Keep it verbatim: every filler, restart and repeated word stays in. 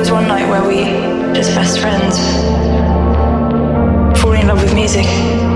was one night where we, just best friends, falling in love with music.